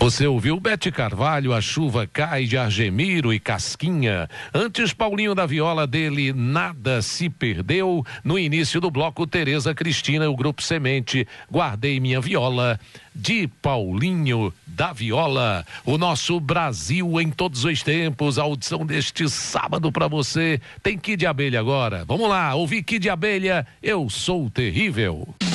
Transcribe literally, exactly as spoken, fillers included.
Você ouviu Bete Carvalho, A Chuva Cai, de Argemiro e Casquinha. Antes, Paulinho da Viola, dele Nada Se Perdeu. No início do bloco, Tereza Cristina, o Grupo Semente, Guardei Minha Viola, de Paulinho da Viola. O nosso Brasil em todos os tempos, a audição deste sábado para você. Tem Kid Abelha agora. Vamos lá, ouvir Kid Abelha, Eu Sou Terrível.